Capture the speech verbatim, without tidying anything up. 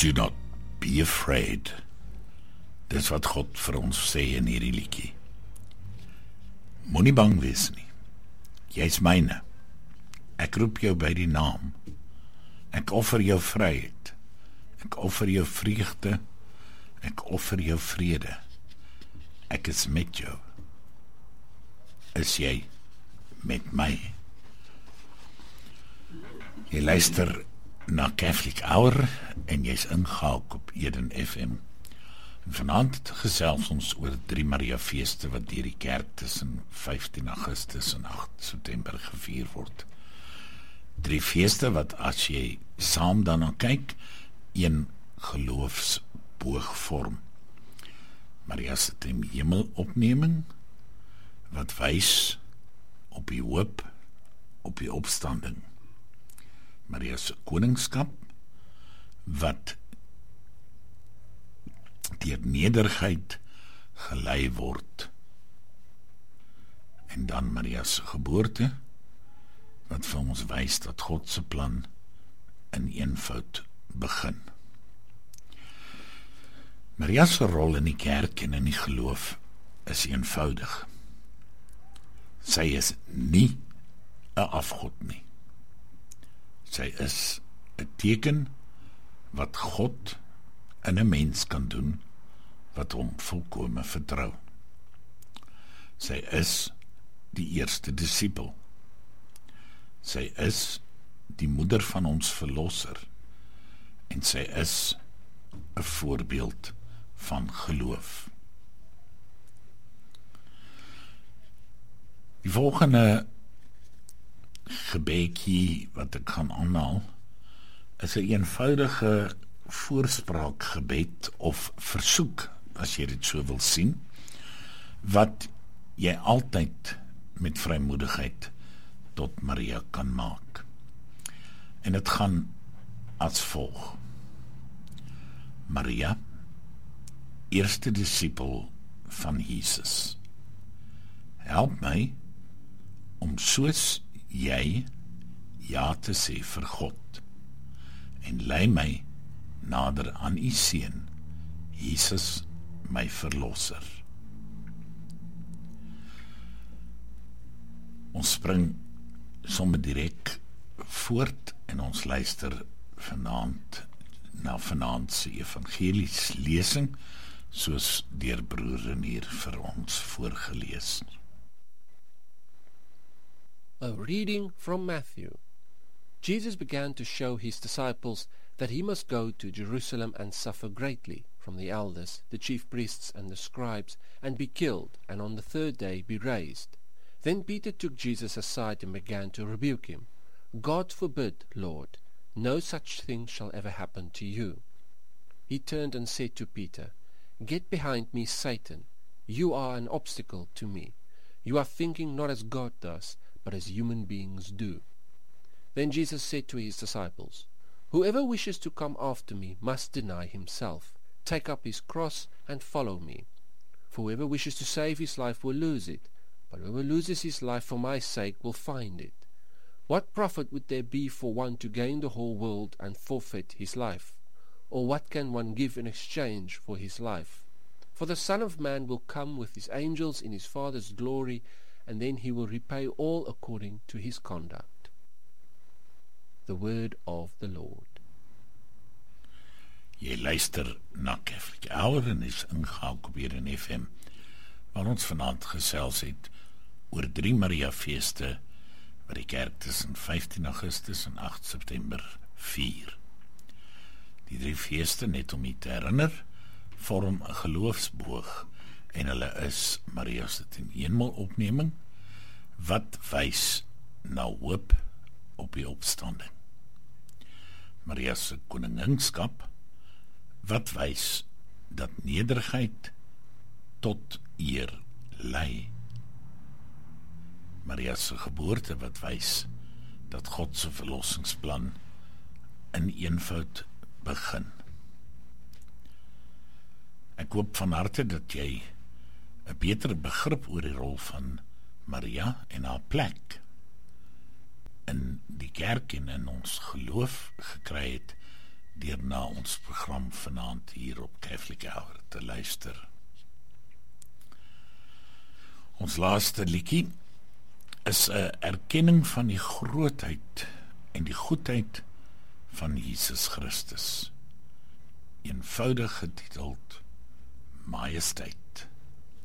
Do not be afraid. Dis wat God vir ons sê in hierdie liedjie. Moenie bang wees nie. Jy's myne. Ek roep jou by die naam. Ek offer jou vryheid. Ek offer jou vreugde. Ek offer jou vrede. Ek is met jou. Is jy met my? Jy luister na Catholic Hour en jy's ingehaak op Eden F M. En vanaand gesels ons oor drie Maria feeste wat deur die kerk tussen vyftien Augustus en agt September gevier word. Drie feeste wat as jy saam daarna kyk, een geloofsboog vorm. Maria se ten hemel opneming wat wys op die hoop, op die opstanding. Maria se koningskap wat deur nederigheid gelei word. En dan Maria se geboorte wat vir ons wys dat God se plan in eenvoud begin. Maria se rol in die kerk en in die geloof is eenvoudig. Sy is nie 'n afgod nie. Sy is 'n teken wat God in 'n mens kan doen wat hom volkome vertrou. Sy is die eerste disipel. Sy is die moeder van ons verlosser en sy is 'n voorbeeld van geloof. Die volgende gebedjie wat ek gaan aanhaal is 'n eenvoudige voorspraakgebed of versoek, as jy dit so wil sien, wat jy altyd met vrymoedigheid tot Maria kan maak. En dit gaan as volg: Maria, eerste disipel van Jesus, help my om soos jy ja te sê vir God en lei my nader aan u seun, Jesus my verlosser. Ons spring sommer direk voort en ons luister vanaand na vanaand se evangelies lesing soos deur broer Renier vir ons voorgelees. A reading from Matthew. Jesus began to show his disciples that he must go to Jerusalem and suffer greatly from the elders, the chief priests and the scribes, and be killed, and on the third day be raised. Then Peter took Jesus aside and began to rebuke him. God forbid, Lord, no such thing shall ever happen to you. He turned and said to Peter, Get behind me, Satan. You are an obstacle to me. You are thinking not as God does, but as human beings do. Then Jesus said to his disciples, Whoever wishes to come after me must deny himself, take up his cross and follow me. For whoever wishes to save his life will lose it, but whoever loses his life for my sake will find it. What profit would there be for one to gain the whole world and forfeit his life? Or what can one give in exchange for his life? For the Son of Man will come with his angels in his Father's glory, and then he will repay all according to his conduct. The word of the Lord. Jy luister na Catholic Hour en is ingehaak op Eden F M, waar ons vanaand gesels het oor drie Maria feeste wat die kerk tussen vyftien Augustus en agt September vier. Die drie feeste, net om u te herinner, vorm 'n geloofsboog en hulle is Maria se ten hemel opneming wat wys na hoop op die opstanding. Maria se koningskap wat wys dat nederigheid tot eer lei. Maria se geboorte wat wys dat God se verlossingsplan in eenvoud begin. Ek hoop van harte dat jy 'n beter begrip oor die rol van Maria en haar plek in die kerk en in ons geloof gekry het deur na ons program vanaand hier op Catholic Hour te luister. Ons laaste liedjie is 'n erkenning van die grootheid en die goedheid van Jesus Christus. Eenvoudig getiteld Majesteit.